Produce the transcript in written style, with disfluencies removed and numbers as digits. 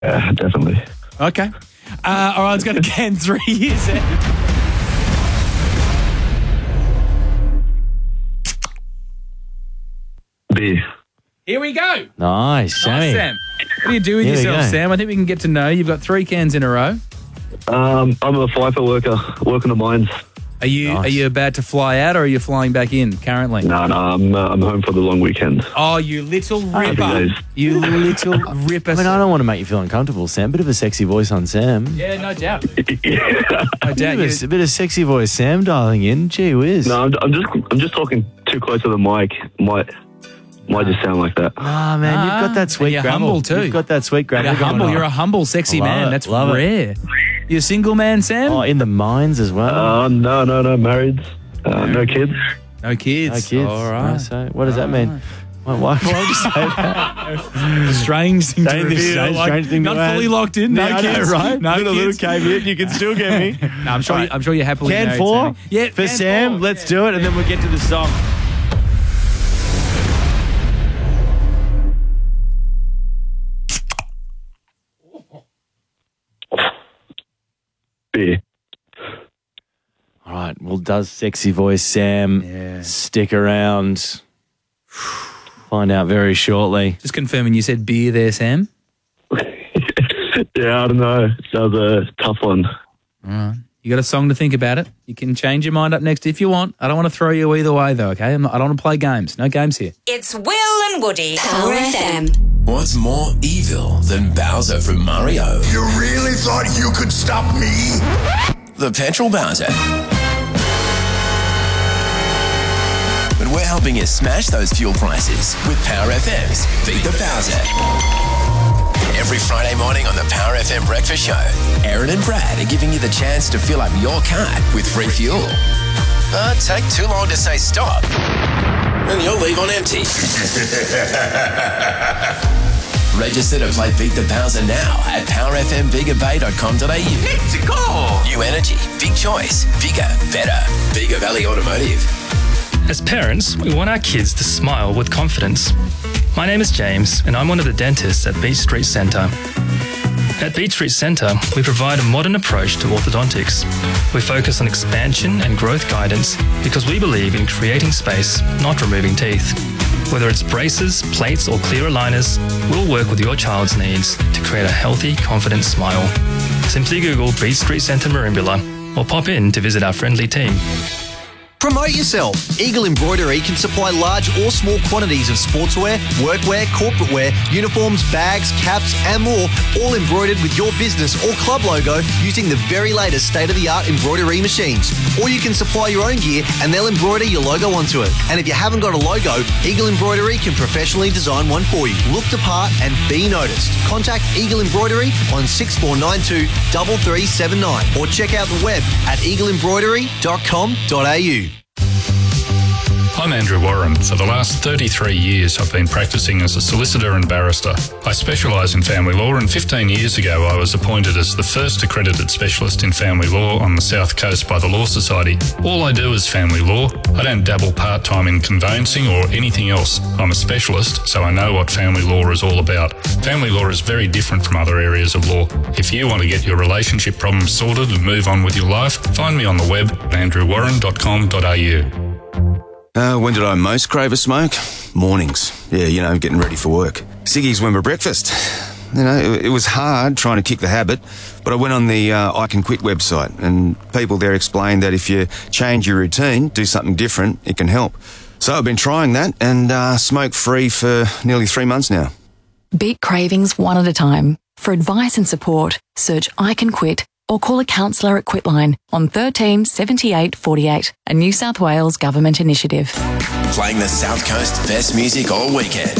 Yeah, definitely. Okay. All right, let's go to Can 3 years. B. Here we go. Nice, Sammy. Nice, Sam. What do you do with Here we yourself, go. Sam? I think we can get to know. You've got 3 cans in a row. I'm a FIFO worker, working the mines. Are you Nice. Are you about to fly out, or are you flying back in currently? No, I'm home for the long weekend. Oh, you little ripper! days. You little ripper! I mean, I don't want to make you feel uncomfortable, Sam. Bit of a sexy voice on Sam. Yeah, no doubt. Yeah. No doubt. A bit of sexy voice, Sam, dialing in. Gee whiz. No, I'm just talking too close to the mic. Might just sound like that. Ah, man, you've got that sweet you're gravel. humble too. You've got that sweet gravel. You're going humble. on. You're a humble, sexy Love man. it, That's love it. rare. You a single man, Sam? Oh, in the mines as well. No, married. No kids. No kids. No kids. All right. So what does that mean? Why would you say that? Strange thing to reveal. Strange thing to not add. fully locked in. No I know, kids. right? No little kids. caveat, you can still get me. No, I'm sure. Right. I'm sure you're happily Can married, 4? Sammy. Yeah, For can Sam, 4. let's do it, and then we'll get to the song. B. All right. Well, does sexy voice Sam stick around? Find out very shortly. Just confirming, you said beer there, Sam. Yeah, I don't know. That was a tough one. All right. You got a song to think about it. You can change your mind up next if you want. I don't want to throw you either way, though, okay? I don't want to play games. No games here. It's Will and Woody. Power FM. What's more evil than Bowser from Mario? You really thought you could stop me? The Petrol Bowser. But we're helping you smash those fuel prices with Power FM's Beat the Bowser. Every Friday morning on the Power FM Breakfast Show, Aaron and Brad are giving you the chance to fill up your card with free fuel. But take too long to say stop, and you'll leave on empty. Register to play Beat the Bowser now at powerfmbigabay.com.au. Let's go! New energy, big choice, bigger, better. Bigger Valley Automotive. As parents, we want our kids to smile with confidence. My name is James, and I'm one of the dentists at Beach Street Centre. At Beach Street Centre, we provide a modern approach to orthodontics. We focus on expansion and growth guidance because we believe in creating space, not removing teeth. Whether it's braces, plates, or clear aligners, we'll work with your child's needs to create a healthy, confident smile. Simply Google Beach Street Centre Merimbula or pop in to visit our friendly team. Promote yourself. Eagle Embroidery can supply large or small quantities of sportswear, workwear, corporate wear, uniforms, bags, caps, and more, all embroidered with your business or club logo using the very latest state-of-the-art embroidery machines. Or you can supply your own gear and they'll embroider your logo onto it. And if you haven't got a logo, Eagle Embroidery can professionally design one for you. Look the part and be noticed. Contact Eagle Embroidery on 6492 3379 or check out the web at eagleembroidery.com.au. I'm Andrew Warren. For the last 33 years, I've been practicing as a solicitor and barrister. I specialise in family law, and 15 years ago I was appointed as the first accredited specialist in family law on the South Coast by the Law Society. All I do is family law. I don't dabble part-time in conveyancing or anything else. I'm a specialist, so I know what family law is all about. Family law is very different from other areas of law. If you want to get your relationship problems sorted and move on with your life, find me on the web at andrewwarren.com.au. When did I most crave a smoke? Mornings. Yeah, getting ready for work. Ciggies went for breakfast. It was hard trying to kick the habit, but I went on the I Can Quit website, and people there explained that if you change your routine, do something different, it can help. So I've been trying that and smoke-free for nearly 3 months now. Beat cravings one at a time. For advice and support, search I Can Quit or call a counsellor at Quitline on 13 78 48, a New South Wales government initiative. Playing the South Coast best music all weekend.